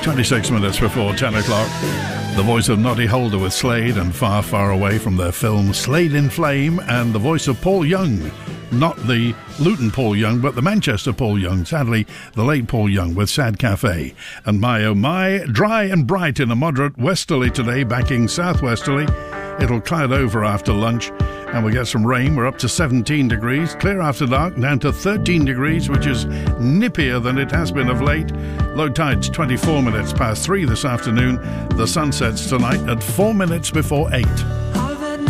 26 minutes before 10 o'clock. The voice of Noddy Holder with Slade and Far, Far Away from their film Slade in Flame, and the voice of Paul Young. Not the Luton Paul Young, but the Manchester Paul Young. Sadly, the late Paul Young with Sad Cafe. And my oh my, dry and bright in a moderate westerly today, backing southwesterly. It'll cloud over after lunch and we'll get some rain. We're up to 17 degrees. Clear after dark, down to 13 degrees, which is nippier than it has been of late. Low tide's 24 minutes past 3 this afternoon. The sun sets tonight at 4 minutes before 8.